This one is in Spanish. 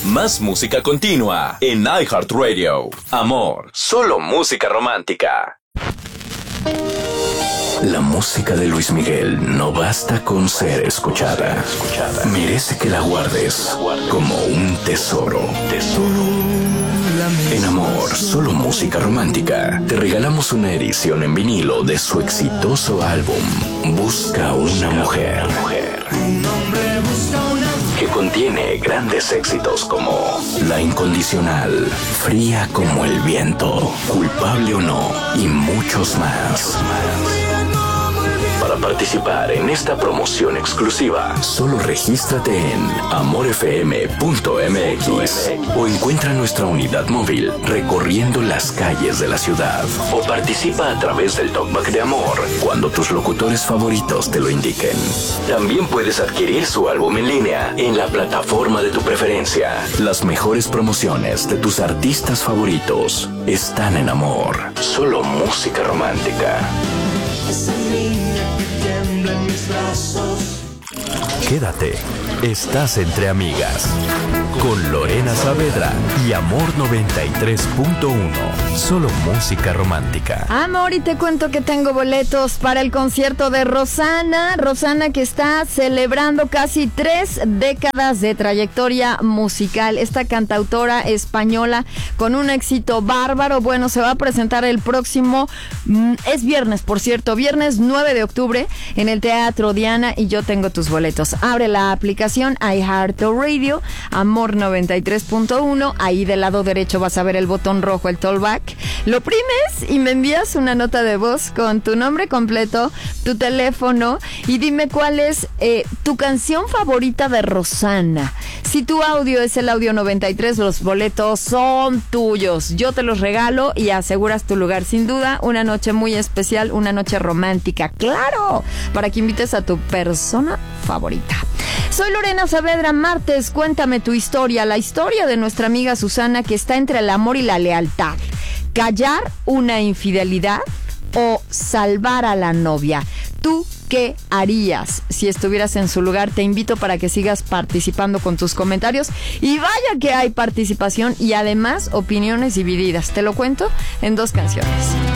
Más música continua en iHeartRadio. Amor, solo música romántica. La música de Luis Miguel no basta con ser escuchada. Merece que la guardes como un tesoro. En Amor, solo música romántica, te regalamos una edición en vinilo de su exitoso álbum Busca una mujer, que contiene grandes éxitos como La Incondicional, Fría como el viento, Culpable o no y muchos más. Para participar en esta promoción exclusiva, solo regístrate en amorfm.mx o encuentra nuestra unidad móvil recorriendo las calles de la ciudad, o participa a través del Talkback de Amor cuando tus locutores favoritos te lo indiquen. También puedes adquirir su álbum en línea en la plataforma de tu preferencia. Las mejores promociones de tus artistas favoritos están en Amor, solo música romántica. Quédate, estás entre amigas, con Lorena Saavedra y Amor 93.1, solo música romántica. Amor, y te cuento que tengo boletos para el concierto de Rosana que está celebrando casi 3 décadas de trayectoria musical. Esta cantautora española con un éxito bárbaro, bueno, se va a presentar el próximo, es viernes, por cierto, viernes 9 de octubre en el Teatro Diana, y yo tengo tus boletos. Abre la aplicación iHeartRadio, Amor 93.1, ahí del lado derecho vas a ver el botón rojo, el Talkback. Lo oprimes y me envías una nota de voz con tu nombre completo, tu teléfono, y dime cuál es tu canción favorita de Rosana. Si tu audio es el audio 93, los boletos son tuyos. Yo te los regalo y aseguras tu lugar. Sin duda, una noche muy especial, una noche romántica, claro, para que invites a tu persona favorita. Soy Lorena Saavedra. Martes, cuéntame tu historia, la historia de nuestra amiga Susana, que está entre el amor y la lealtad. ¿Callar una infidelidad o salvar a la novia? ¿Tú qué harías si estuvieras en su lugar? Te invito para que sigas participando con tus comentarios, y vaya que hay participación y además opiniones divididas. Te lo cuento en 2 canciones.